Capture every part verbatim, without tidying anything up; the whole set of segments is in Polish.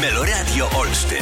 Meloradio Olsztyn.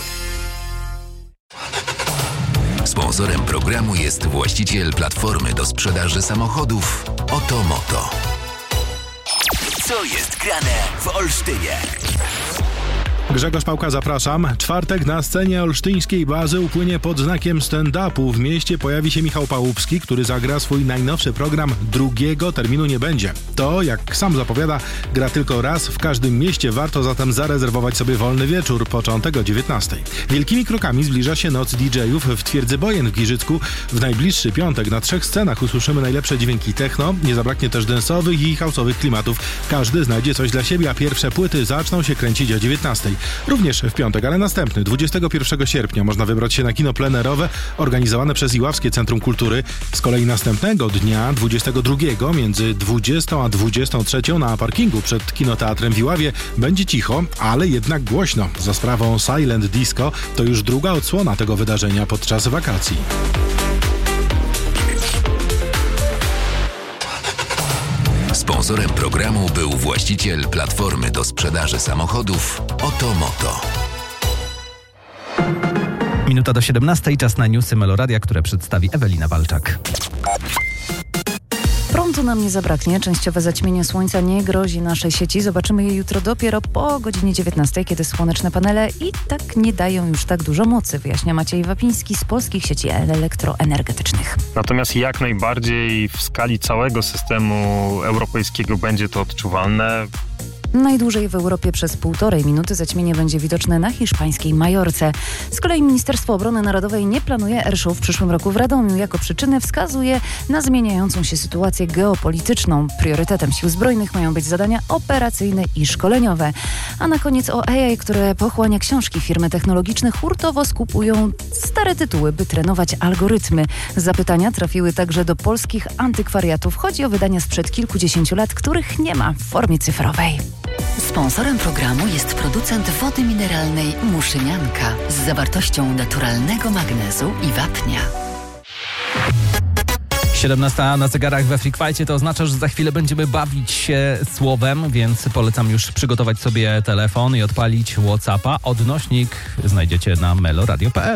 Sponsorem programu jest właściciel platformy do sprzedaży samochodów Otomoto. Co jest grane w Olsztynie? Grzegorz Pałka, zapraszam. Czwartek na scenie olsztyńskiej bazy upłynie pod znakiem stand-upu. W mieście pojawi się Michał Pałupski, który zagra swój najnowszy program. Drugiego terminu nie będzie. To, jak sam zapowiada, gra tylko raz w każdym mieście. Warto zatem zarezerwować sobie wolny wieczór, początek o dziewiętnastej. Wielkimi krokami zbliża się noc D J-ów w Twierdzy Bojen w Giżycku. W najbliższy piątek na trzech scenach usłyszymy najlepsze dźwięki techno. Nie zabraknie też densowych i house'owych klimatów. Każdy znajdzie coś dla siebie, a pierwsze płyty zaczną się kręcić o dziewiętnastej. Również w piątek, ale następny, dwudziestego pierwszego sierpnia można wybrać się na kino plenerowe organizowane przez Iławskie Centrum Kultury. Z kolei następnego dnia, dwudziestego drugiego, między dwudziestą a dwudziestą trzecią na parkingu przed Kinoteatrem w Iławie będzie cicho, ale jednak głośno. Za sprawą Silent Disco to już druga odsłona tego wydarzenia podczas wakacji. Sponsorem programu był właściciel platformy do sprzedaży samochodów Otomoto. Minuta do siedemnastej, czas na newsy Meloradia, które przedstawi Ewelina Walczak. Prądu nam nie zabraknie. Częściowe zaćmienie słońca nie grozi naszej sieci. Zobaczymy je jutro dopiero po godzinie dziewiętnastej, kiedy słoneczne panele i tak nie dają już tak dużo mocy, wyjaśnia Maciej Wapiński z Polskich Sieci Elektroenergetycznych. Natomiast jak najbardziej w skali całego systemu europejskiego będzie to odczuwalne. Najdłużej w Europie przez półtorej minuty zaćmienie będzie widoczne na hiszpańskiej Majorce. Z kolei Ministerstwo Obrony Narodowej nie planuje airshow w przyszłym roku w Radomiu. Jako przyczynę wskazuje na zmieniającą się sytuację geopolityczną. Priorytetem sił zbrojnych mają być zadania operacyjne i szkoleniowe. A na koniec o A I, które pochłania książki. Firmy technologiczne hurtowo skupują stare tytuły, by trenować algorytmy. Zapytania trafiły także do polskich antykwariatów. Chodzi o wydania sprzed kilkudziesięciu lat, których nie ma w formie cyfrowej. Sponsorem programu jest producent wody mineralnej Muszynianka z zawartością naturalnego magnezu i wapnia. siedemnasta na zegarach we Freakfightie to oznacza, że za chwilę będziemy bawić się słowem, więc polecam już przygotować sobie telefon i odpalić WhatsAppa. Odnośnik znajdziecie na meloradio kropka p l.